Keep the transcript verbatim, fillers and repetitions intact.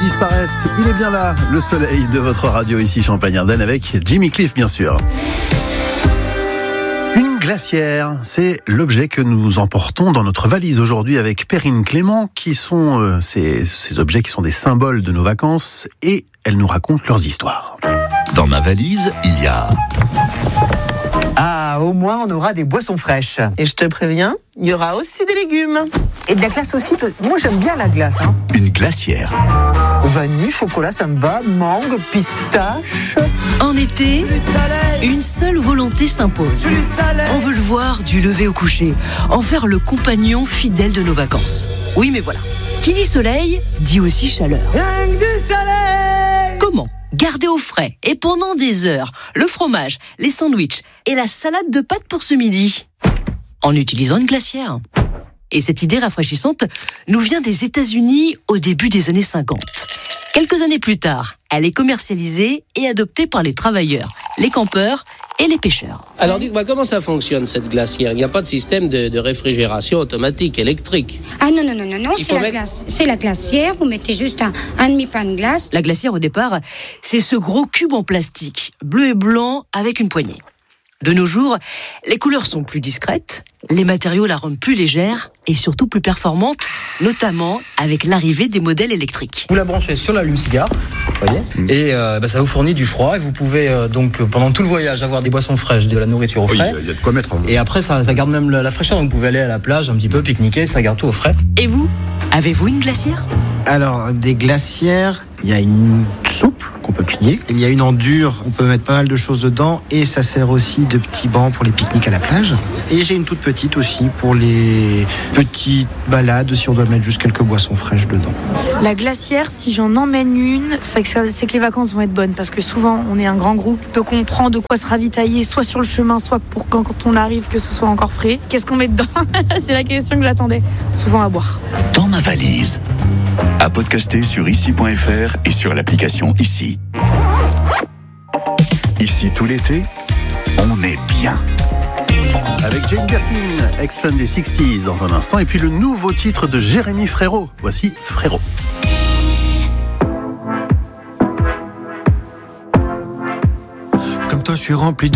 disparaissent. Il est bien là, le soleil de votre radio ici Champagne-Ardenne avec Jimmy Cliff bien sûr. Une glacière, c'est l'objet que nous emportons dans notre valise aujourd'hui avec Perrine Clément, qui sont euh, ces, ces objets qui sont des symboles de nos vacances et elles nous racontent leurs histoires. Dans ma valise, il y a... Ah, au moins on aura des boissons fraîches. Et je te préviens, il y aura aussi des légumes. Et de la glace aussi. Moi j'aime bien la glace. Hein. Une glacière. Vanille, chocolat, ça me va. Mangue, pistache. En été, une seule volonté s'impose. On veut le voir du lever au coucher, en faire le compagnon fidèle de nos vacances. Oui, mais voilà. Qui dit soleil, dit aussi chaleur. Rien que du soleil. Comment garder au frais et pendant des heures le fromage, les sandwichs et la salade de pâtes pour ce midi en utilisant une glacière. Et cette idée rafraîchissante nous vient des États-Unis au début des années cinquante. Quelques années plus tard, elle est commercialisée et adoptée par les travailleurs, les campeurs et les pêcheurs. Alors dites-moi, comment ça fonctionne cette glacière ? Il n'y a pas de système de, de réfrigération automatique, électrique ? Ah non, non, non, non, non, Il c'est faut la, mettre- glace. C'est la glacière, vous mettez juste un, un demi-pain de glace. La glacière, au départ, c'est ce gros cube en plastique, bleu et blanc avec une poignée. De nos jours, les couleurs sont plus discrètes, les matériaux la rendent plus légère et surtout plus performante, notamment avec l'arrivée des modèles électriques. Vous la branchez sur l'allume-cigare, voyez, et euh, bah, ça vous fournit du froid et vous pouvez euh, donc pendant tout le voyage avoir des boissons fraîches, de la nourriture au Oui, frais. il y a de quoi mettre. Hein. Et après ça, ça garde même la, la fraîcheur, donc vous pouvez aller à la plage un petit peu pique-niquer, ça garde tout au frais. Et vous, avez-vous une glacière ? Alors, des glacières, il y a une souple qu'on peut plier. Il y a une en dur, on peut mettre pas mal de choses dedans. Et ça sert aussi de petits bancs pour les pique-niques à la plage. Et j'ai une toute petite aussi pour les petites balades, si on doit mettre juste quelques boissons fraîches dedans. La glacière, si j'en emmène une, c'est que, ça- c'est que les vacances vont être bonnes. Parce que souvent, on est un grand groupe. Donc, on prend de quoi se ravitailler, soit sur le chemin, soit pour quand, quand on arrive, que ce soit encore frais. Qu'est-ce qu'on met dedans ? C'est la question que j'attendais. Souvent à boire. Dans ma valise. À podcaster sur ici point f r et sur l'application Ici. Ici tout l'été, on est bien. Avec Jane Birkin, ex-fan des sixties dans un instant et puis le nouveau titre de Jérémy Frérot. Voici Frérot. Comme toi, je suis rempli de